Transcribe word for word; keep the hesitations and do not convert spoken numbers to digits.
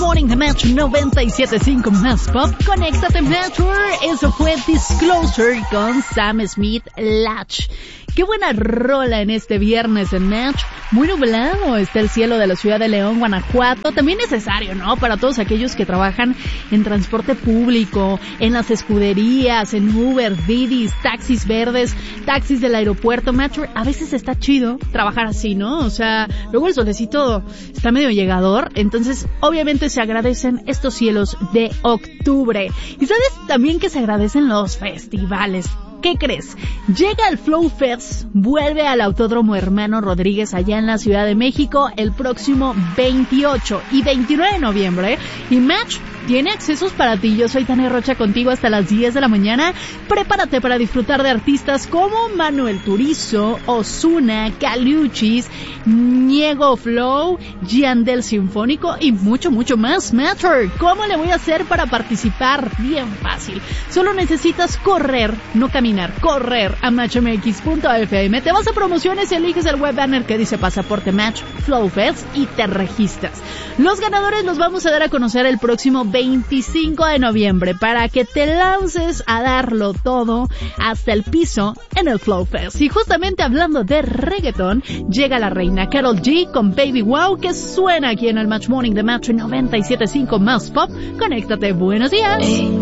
Morning de Match noventa y siete punto cinco Más Pop. Conéctate, Matcher. Eso fue Disclosure con Sam Smith Latch. Qué buena rola en este viernes en Match. Muy nublado está el cielo de la ciudad de León, Guanajuato. También necesario, ¿no? Para todos aquellos que trabajan en transporte público, en las escuderías, en Uber, Didis, taxis verdes, taxis del aeropuerto. Matcher, a veces está chido trabajar así, ¿no? O sea, luego el solecito está medio llegador. Entonces, obviamente se agradecen estos cielos de octubre. Y sabes también que se agradecen los festivales. ¿Qué crees? Llega el Flow Fest, vuelve al Autódromo Hermano Rodríguez allá en la Ciudad de México el próximo veintiocho y veintinueve de noviembre. Y Match tiene accesos para ti. Yo soy Tania Rocha contigo hasta las diez de la mañana. Prepárate para disfrutar de artistas como Manuel Turizo, Ozuna, Caliuchis, Ñego Flow, Yandel Sinfónico y mucho, mucho más. Matcher, ¿cómo le voy a hacer para participar? Bien fácil. Solo necesitas correr, no caminar. Correr a match m x punto f m, te vas a promociones y eliges el web banner que dice Pasaporte Match Flow Fest y te registras. Los ganadores los vamos a dar a conocer el próximo veinticinco de noviembre para que te lances a darlo todo hasta el piso en el Flow Fest. Y justamente hablando de reggaetón, llega la reina Karol G con Baby Wow, que suena aquí en el Match Morning de Match noventa y siete punto cinco Más Pop. Conéctate, buenos días.